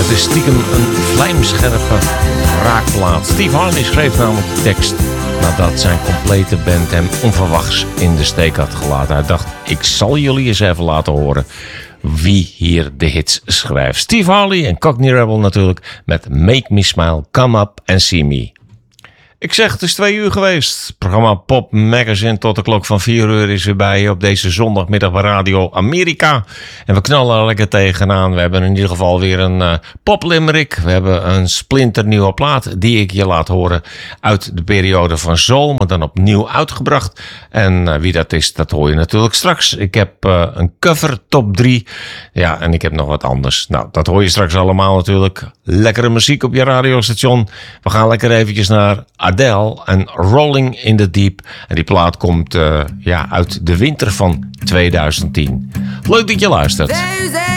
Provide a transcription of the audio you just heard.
Het is stiekem een vlijmscherpe raakplaat. Steve Harley schreef namelijk de tekst nadat zijn complete band hem onverwachts in de steek had gelaten. Hij dacht, ik zal jullie eens even laten horen wie hier de hits schrijft. Steve Harley en Cockney Rebel natuurlijk met Make Me Smile, Come Up and See Me. Ik zeg, het is 2 uur geweest. Het programma Pop Magazine tot de klok van 4 uur is weer bij je op deze zondagmiddag bij Radio Amerika. En we knallen er lekker tegenaan. We hebben in ieder geval weer een pop limerick. We hebben een splinternieuwe plaat die ik je laat horen uit de periode van Soul, maar dan opnieuw uitgebracht. En wie dat is, dat hoor je natuurlijk straks. Ik heb een cover top 3. Ja, en ik heb nog wat anders. Nou, dat hoor je straks allemaal natuurlijk. Lekkere muziek op je radiostation. We gaan lekker eventjes naar Adele en Rolling in the Deep. En die plaat komt uit de winter van 2010. Leuk dat je luistert.